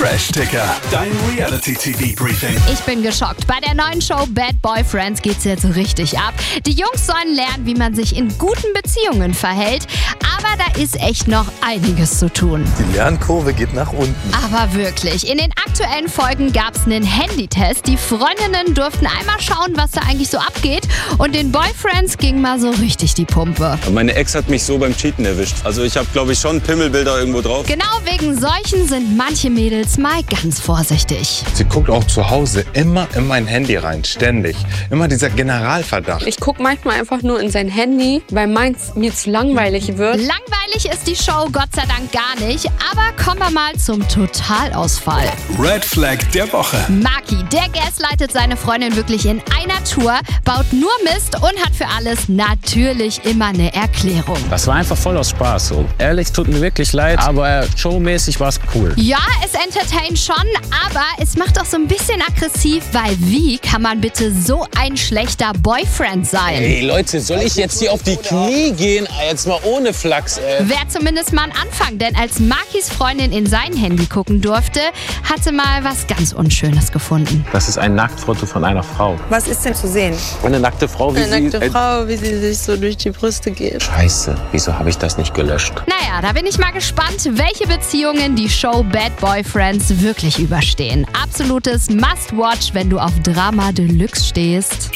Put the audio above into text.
Trash-Ticker, dein Reality-TV-Briefing. Ich bin geschockt. Bei der neuen Show Bad Boyfriends geht's jetzt richtig ab. Die Jungs sollen lernen, wie man sich in guten Beziehungen verhält. Aber da ist echt noch einiges zu tun. Die Lernkurve geht nach unten. Aber wirklich, in den aktuellen Folgen gab's einen Handytest. Die Freundinnen durften einmal schauen, was da eigentlich so abgeht. Und den Boyfriends ging mal so richtig die Pumpe. Meine Ex hat mich so beim Cheaten erwischt. Also ich habe, glaube ich, schon Pimmelbilder irgendwo drauf. Genau wegen solchen sind manche Mädels mal ganz vorsichtig. Sie guckt auch zu Hause immer in mein Handy rein, ständig. Immer dieser Generalverdacht. Ich gucke manchmal einfach nur in sein Handy, weil meins mir zu langweilig wird. Langweilig ist die Show Gott sei Dank gar nicht. Aber kommen wir mal zum Totalausfall. Red Flag der Woche. Maki, der gaslightet seine Freundin wirklich in einer Tour, baut nur Mist und hat für alles natürlich immer eine Erklärung. Das war einfach voll aus Spaß so. Ehrlich, tut mir wirklich leid, aber showmäßig war es cool. Ja, es entertaint schon, aber es macht auch so ein bisschen aggressiv, weil wie kann man bitte so ein schlechter Boyfriend sein? Ey Leute, soll ich jetzt hier auf die Knie gehen? Jetzt mal ohne Flachs, ey. Wäre zumindest mal ein Anfang, denn als Makis Freundin in sein Handy gucken durfte, hat sie mal was ganz Unschönes gefunden. Das ist ein Nacktfoto von einer Frau. Was ist denn zu sehen? Eine nackte Frau, Wie sie sich so durch die Brüste geht. Scheiße, wieso habe ich das nicht gelöscht? Naja, da bin ich mal gespannt, welche Beziehungen die Show Bad Boyfriends wirklich überstehen. Absolutes Must-Watch, wenn du auf Drama Deluxe stehst.